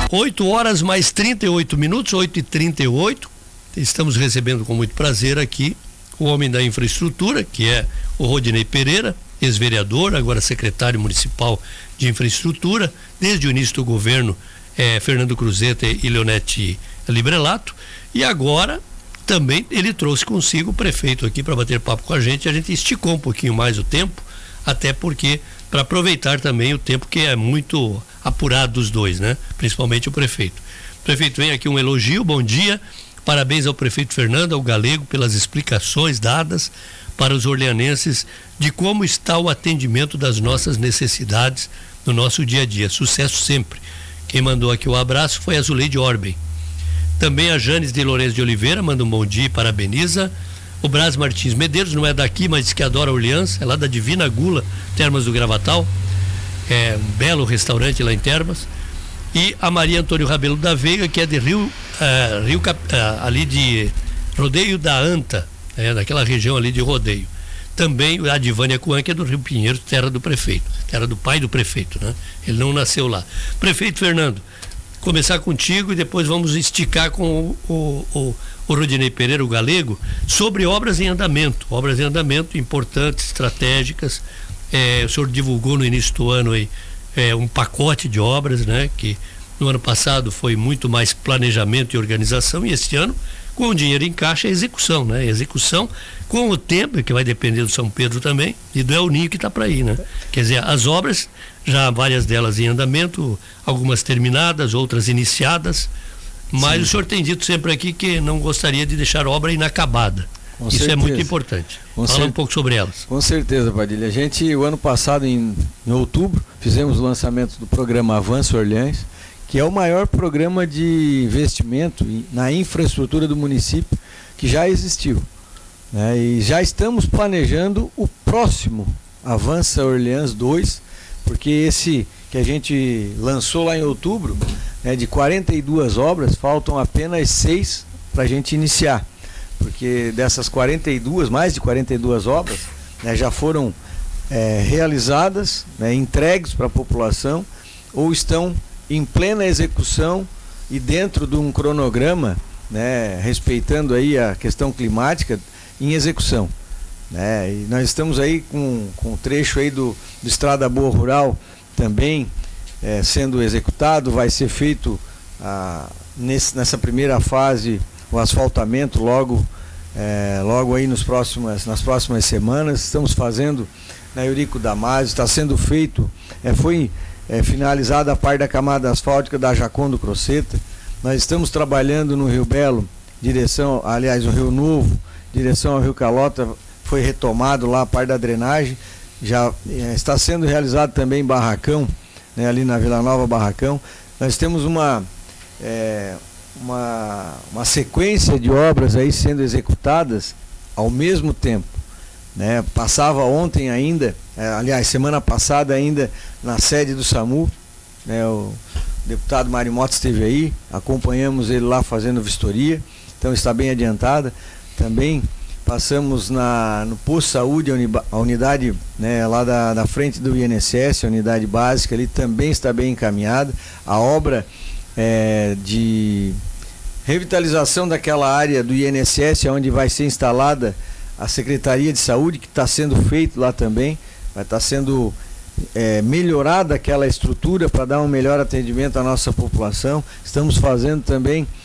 8 horas mais 38 minutos, 8h38. Estamos recebendo com muito prazer aqui o homem da infraestrutura, que é o Rodinei Pereira, ex-vereador, agora secretário municipal de infraestrutura, desde o início do governo Fernando Cruzeta e Leonete Librelato, e agora também ele trouxe consigo o prefeito aqui para bater papo com a gente esticou um pouquinho mais o tempo, até porque para aproveitar também o tempo que é muito apurado dos dois, né? Principalmente o prefeito. Prefeito, vem aqui um elogio, bom dia, parabéns ao prefeito Fernando, ao Galego, pelas explicações dadas para os orleanenses de como está o atendimento das nossas necessidades no nosso dia a dia. Sucesso sempre. Quem mandou aqui o abraço foi a Zuleide Orben. Também a Janes de Lourenço de Oliveira manda um bom dia e parabeniza. O Brás Martins Medeiros, não é daqui, mas diz que adora Orleans, é lá da Divina Gula, Termas do Gravatal. É um belo restaurante lá em Termas. E a Maria Antônio Rabelo da Veiga, que é de ali de Rodeio da Anta, daquela região ali de Rodeio. Também a Divânia Coan, que é do Rio Pinheiro, terra do prefeito, terra do pai do prefeito, né? Ele não nasceu lá. Prefeito Fernando, começar contigo e depois vamos esticar com o Rodinei Pereira, o Galego, sobre obras em andamento importantes, estratégicas. O senhor divulgou no início do ano aí um pacote de obras, né? Que no ano passado foi muito mais planejamento e organização, e esse ano, com o dinheiro em caixa, é execução, né? Execução com o tempo, que vai depender do São Pedro também, e do El Ninho que está para aí, né? Quer dizer, as obras, já várias delas em andamento, algumas terminadas, outras iniciadas, mas sim, o senhor tem dito sempre aqui que não gostaria de deixar obra inacabada. Com Isso certeza. É muito importante. Fala um pouco sobre elas. Com certeza, Padilha. A gente, o ano passado, em outubro, fizemos o lançamento do programa Avanço Orleans, que é o maior programa de investimento na infraestrutura do município que já existiu, né? E já estamos planejando o próximo Avança Orleans 2, porque esse que a gente lançou lá em outubro, de 42 obras, faltam apenas 6 para a gente iniciar, porque dessas 42, mais de 42 obras, já foram realizadas, entregues para a população, ou estão em plena execução e dentro de um cronograma, respeitando aí a questão climática, em execução, e nós estamos aí com um trecho aí do Estrada Boa Rural também sendo executado. Vai ser feito nessa primeira fase o asfaltamento logo aí nas próximas semanas. Estamos fazendo na Eurico Damasio, está sendo feito, foi finalizada a parte da camada asfáltica da Jacon do Croceta. Nós estamos trabalhando no Rio Belo, no Rio Novo, direção ao Rio Calota, foi retomado lá a parte da drenagem. Já está sendo realizado também Barracão, ali na Vila Nova Barracão. Nós temos uma sequência de obras aí sendo executadas ao mesmo tempo, Passava ontem ainda, semana passada ainda, na sede do SAMU, o deputado Mário Mota esteve aí, acompanhamos ele lá fazendo vistoria, então está bem adiantada. Também passamos no posto de saúde, a unidade lá da frente do INSS, a unidade básica ali, também está bem encaminhada. A obra de revitalização daquela área do INSS, onde vai ser instalada a Secretaria de Saúde, que está sendo feito lá também, vai estar sendo melhorada aquela estrutura para dar um melhor atendimento à nossa população. Estamos fazendo também